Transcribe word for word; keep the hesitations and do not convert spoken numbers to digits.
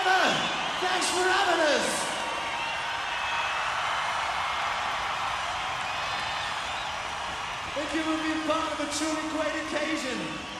November. Thanks for having us. Thank you for being part of a truly great occasion.